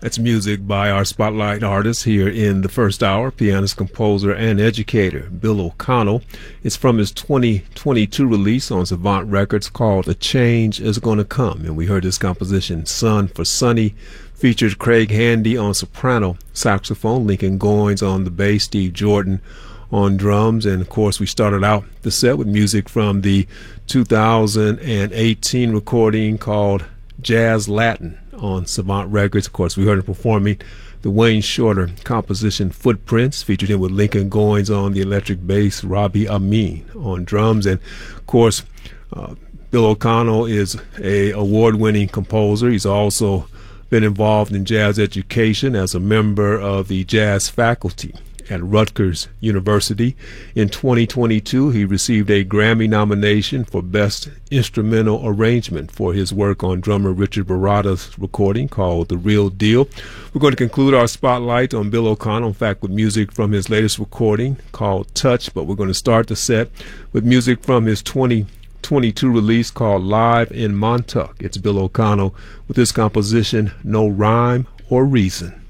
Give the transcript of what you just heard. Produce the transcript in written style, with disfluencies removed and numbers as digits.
That's music by our spotlight artist here in the first hour, pianist, composer, and educator, Bill O'Connell. It's from his 2022 release on Savant Records called A Change Is Gonna Come. And we heard this composition, Sun for Sunny, featured Craig Handy on soprano, saxophone, Lincoln Goins on the bass, Steve Jordan on drums. And of course, we started out the set with music from the 2018 recording called Jazz Latin on Savant Records. Of course, we heard him performing the Wayne Shorter composition Footprints, featured him with Lincoln Goins on the electric bass, Robbie Amin on drums. And of course, Bill O'Connell is a award-winning composer. He's also been involved in jazz education as a member of the jazz faculty at Rutgers University. In 2022, he received a Grammy nomination for Best Instrumental Arrangement for his work on drummer Richard Baratta's recording called The Real Deal. We're going to conclude our spotlight on Bill O'Connell, in fact, with music from his latest recording called Touch, but we're going to start the set with music from his 2022 release called Live in Montauk. It's Bill O'Connell with his composition No Rhyme or Reason.